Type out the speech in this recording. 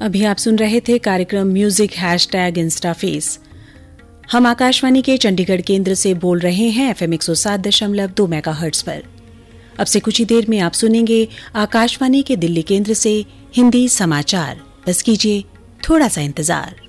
अभी आप सुन रहे थे कार्यक्रम म्यूजिक #इंस्टाफेस। हम आकाशवाणी के चंडीगढ़ केंद्र से बोल रहे हैं FM 107.2 मेगाहर्ट्ज पर। अब से कुछ ही देर में आप सुनेंगे आकाशवाणी के दिल्ली केंद्र से हिंदी समाचार। बस कीजिए थोड़ा सा इंतजार।